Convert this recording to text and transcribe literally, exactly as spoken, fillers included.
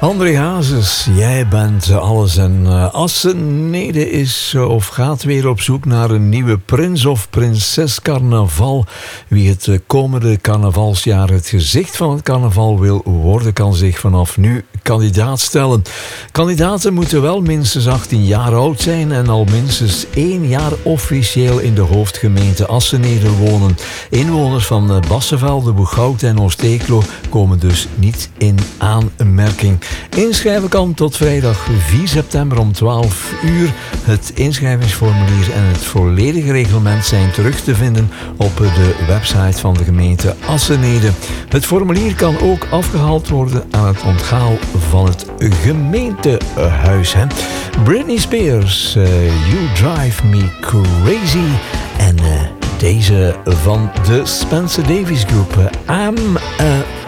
André Hazes, jij bent alles en uh, Assenede is uh, of gaat weer op zoek naar een nieuwe prins of prinses carnaval. Wie het uh, komende carnavalsjaar het gezicht van het carnaval wil worden, kan zich vanaf nu kandidaat stellen. Kandidaten moeten wel minstens achttien jaar oud zijn en al minstens één jaar officieel in de hoofdgemeente Assenede wonen. Inwoners van uh, Bassevelde, Boeghout en Oost-Eeklo komen dus niet in aanmerking. Inschrijven kan tot vrijdag vier september om twaalf uur. Het inschrijvingsformulier en het volledige reglement zijn terug te vinden op de website van de gemeente Assenede. Het formulier kan ook afgehaald worden aan het onthaal van het gemeentehuis. Hè. Britney Spears, uh, You Drive Me Crazy. En uh, deze van de Spencer Davies Groep, I'm a